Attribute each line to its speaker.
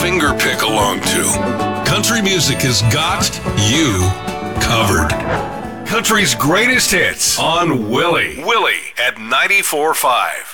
Speaker 1: fingerpick along to. Country music has got you covered. Country's greatest hits on Willie. Willie at 94.5.